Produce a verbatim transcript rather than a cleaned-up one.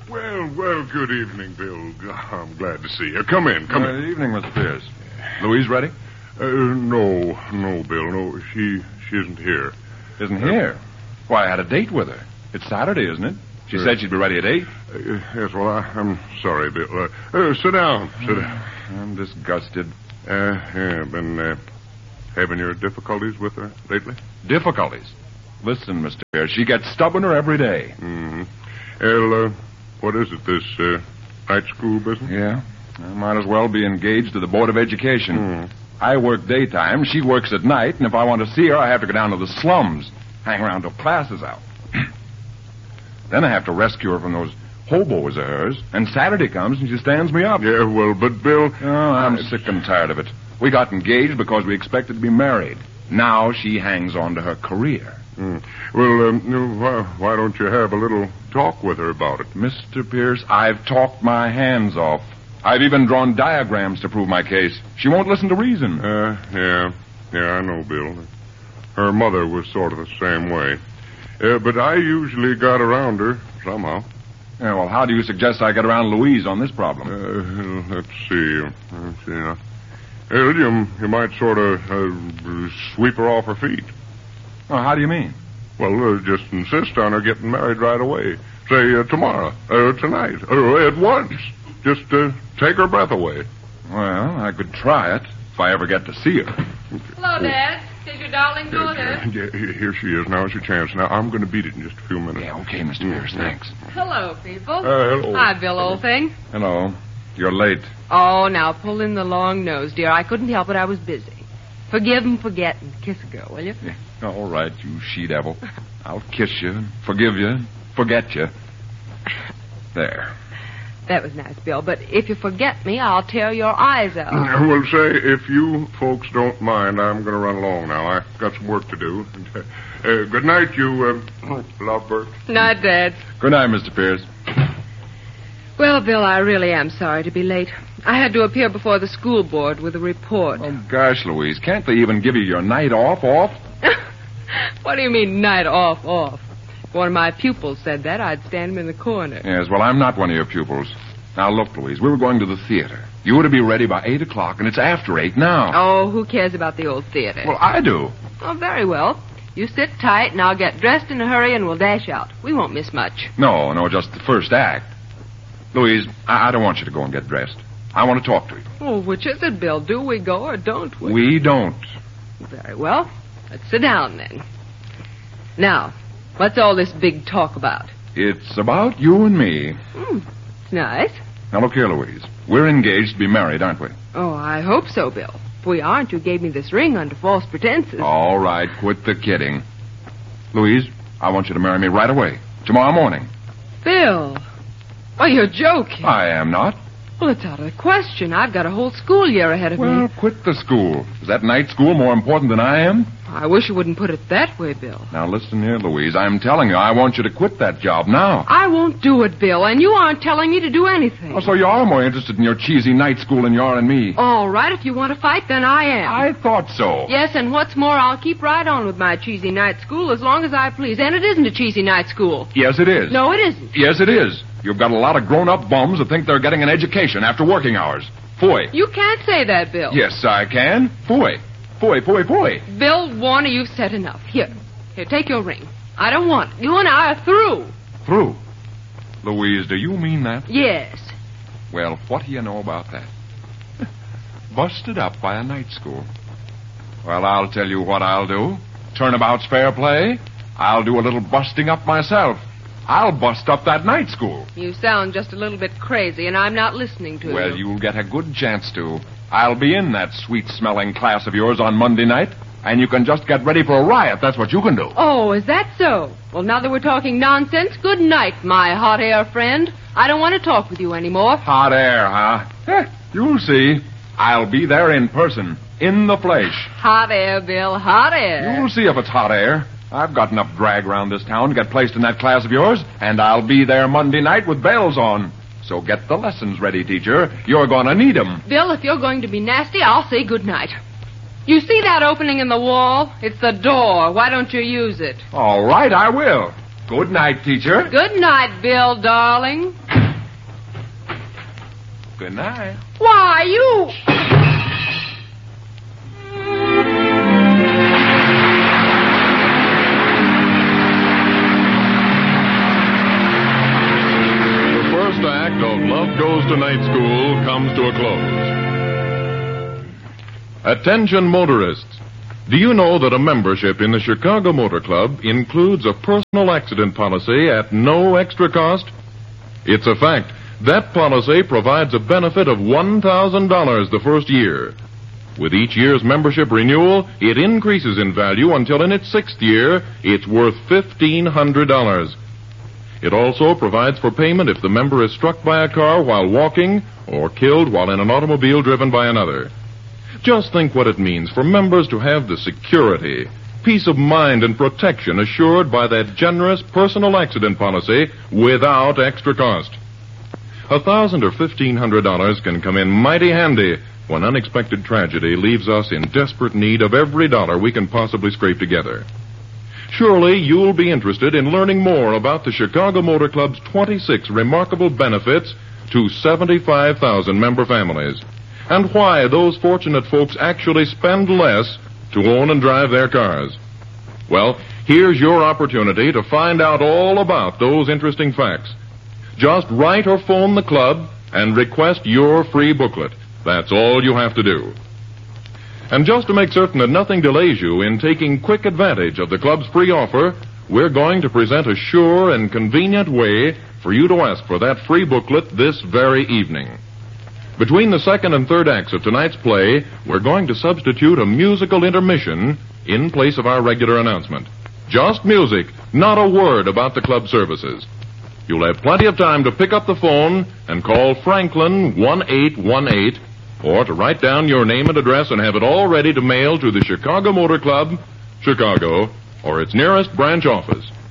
Well, well, good evening, Bill. I'm glad to see you. Come in, come uh, in. Good evening, Mister Pierce. Louise ready? Uh, no, no, Bill, no. She she isn't here. Isn't here? Why, I had a date with her. It's Saturday, isn't it? She uh, said she'd be ready at eight. Uh, yes, well, I, I'm sorry, Bill. Uh, uh, sit down, sit down. I'm disgusted. Uh, yeah, been uh, having your difficulties with her lately? Difficulties? Listen, Mister Pierce, she gets stubborner every day. Mm-hmm. Well, uh, what is it, this uh, night school business? Yeah. I might as well be engaged to the Board of Education. Mm. I work daytime, she works at night, and if I want to see her, I have to go down to the slums, hang around till class is out. Then I have to rescue her from those hobos of hers, and Saturday comes and she stands me up. Yeah, well, but Bill... Oh, I'm I... sick and tired of it. We got engaged because we expected to be married. Now she hangs on to her career. Mm. Well, um, why, why don't you have a little talk with her about it? Mister Pierce, I've talked my hands off. I've even drawn diagrams to prove my case. She won't listen to reason. Uh, yeah. Yeah, I know, Bill. Her mother was sort of the same way. Uh, but I usually got around her somehow. Yeah, well, how do you suggest I get around Louise on this problem? Uh, let's see. Let's see. Uh, well, you, you might sort of uh, sweep her off her feet. Oh, how do you mean? Well, uh, just insist on her getting married right away. Say uh, tomorrow, or tonight, or at once. Just uh, take her breath away. Well, I could try it if I ever get to see her. Hello, Dad. Did your darling daughter? Yeah, here she is. Now's your chance. Now, I'm going to beat it in just a few minutes. Yeah, okay, Mister Pierce, thanks. Hello, people. Uh, hello. Hi, Bill, old thing. Hello. You're late. Oh, now pull in the long nose, dear. I couldn't help it. I was busy. Forgive and forget and kiss a girl, will you? Yeah. All right, you she-devil. I'll kiss you, forgive you, forget you. There. That was nice, Bill. But if you forget me, I'll tear your eyes out. Well, say, if you folks don't mind, I'm going to run along now. I've got some work to do. Uh, good night, you uh, lovebird. Night, Dad. Good night, Mister Pierce. Well, Bill, I really am sorry to be late. I had to appear before the school board with a report. Oh, gosh, Louise, can't they even give you your night off, off? What do you mean, night off, off? If one of my pupils said that, I'd stand him in the corner. Yes, well, I'm not one of your pupils. Now, look, Louise, we were going to the theater. You were to be ready by eight o'clock, and it's after eight now. Oh, who cares about the old theater? Well, I do. Oh, very well. You sit tight, and I'll get dressed in a hurry, and we'll dash out. We won't miss much. No, no, just the first act. Louise, I, I don't want you to go and get dressed. I want to talk to you. Oh, which is it, Bill? Do we go or don't we? We don't. Very well. Let's sit down, then. Now, what's all this big talk about? It's about you and me. Hmm, it's nice. Now, look here, Louise. We're engaged to be married, aren't we? Oh, I hope so, Bill. If we aren't, you gave me this ring under false pretenses. All right, quit the kidding. Louise, I want you to marry me right away. Tomorrow morning. Bill. Oh, you're joking. I am not. Well, it's out of the question. I've got a whole school year ahead of Well, me. quit the school. Is that night school more important than I am? I wish you wouldn't put it that way, Bill. Now, listen here, Louise. I'm telling you, I want you to quit that job now. I won't do it, Bill, and you aren't telling me to do anything. Oh, so you are more interested in your cheesy night school than you are in me. All right, if you want to fight, then I am. I thought so. Yes, and what's more, I'll keep right on with my cheesy night school as long as I please. And it isn't a cheesy night school. Yes, it is. No, it isn't. Yes, it is. You've got a lot of grown-up bums that think they're getting an education after working hours. Phooey. You can't say that, Bill. Yes, I can. Phooey. Phooey, phooey, phooey. Bill Warner, you've said enough. Here. Here, take your ring. I don't want it. You and I are through. Through? Louise, do you mean that? Yes. Well, what do you know about that? Busted up by a night school. Well, I'll tell you what I'll do. Turnabout's fair play. I'll do a little busting up myself. I'll bust up that night school. You sound just a little bit crazy, and I'm not listening to you. Well, you'll get a good chance to. I'll be in that sweet-smelling class of yours on Monday night, and you can just get ready for a riot. That's what you can do. Oh, is that so? Well, now that we're talking nonsense, good night, my hot air friend. I don't want to talk with you anymore. Hot air, huh? Eh, you'll see. I'll be there in person, in the flesh. Hot air, Bill, hot air. You'll see if it's hot air. I've got enough drag around this town to get placed in that class of yours, and I'll be there Monday night with bells on. So get the lessons ready, teacher. You're going to need 'em. Bill, if you're going to be nasty, I'll say good night. You see that opening in the wall? It's the door. Why don't you use it? All right, I will. Good night, teacher. Good night, Bill, darling. Good night. Why, you... The first act of Love Goes to Night School comes to a close. Attention motorists. Do you know that a membership in the Chicago Motor Club includes a personal accident policy at no extra cost? It's a fact. That policy provides a benefit of one thousand dollars the first year. With each year's membership renewal, it increases in value until in its sixth year, it's worth fifteen hundred dollars. It also provides for payment if the member is struck by a car while walking or killed while in an automobile driven by another. Just think what it means for members to have the security, peace of mind, and protection assured by that generous personal accident policy without extra cost. A thousand or fifteen hundred dollars can come in mighty handy when unexpected tragedy leaves us in desperate need of every dollar we can possibly scrape together. Surely you'll be interested in learning more about the Chicago Motor Club's twenty-six remarkable benefits to seventy-five thousand member families, and why those fortunate folks actually spend less to own and drive their cars. Well, here's your opportunity to find out all about those interesting facts. Just write or phone the club and request your free booklet. That's all you have to do. And just to make certain that nothing delays you in taking quick advantage of the club's free offer, we're going to present a sure and convenient way for you to ask for that free booklet this very evening. Between the second and third acts of tonight's play, we're going to substitute a musical intermission in place of our regular announcement. Just music, not a word about the club services. You'll have plenty of time to pick up the phone and call Franklin one eight one eight, or to write down your name and address and have it all ready to mail to the Chicago Motor Club, Chicago, or its nearest branch office.